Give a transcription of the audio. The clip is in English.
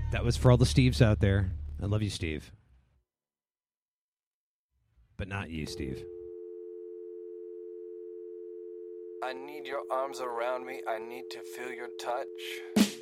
That was for all the Steves out there. I love you, Steve. But not you, Steve. I need your arms around me. I need to feel your touch.